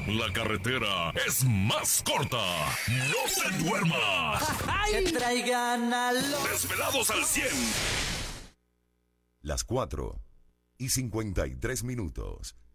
La carretera es más corta. No se duerma. Que traigan a los Desvelados al 100. Las 4:53.